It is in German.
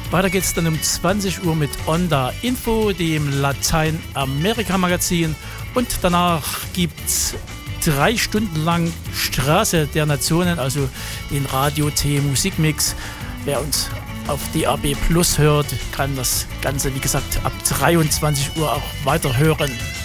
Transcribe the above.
Weiter geht's dann um 20 Uhr mit Onda Info, dem Lateinamerika-Magazin. Und danach gibt's 3 Stunden lang Straße der Nationen, also den Radio-T-Musikmix. Wer uns auf DAB Plus hört, kann das Ganze, wie gesagt, ab 23 Uhr auch weiter hören.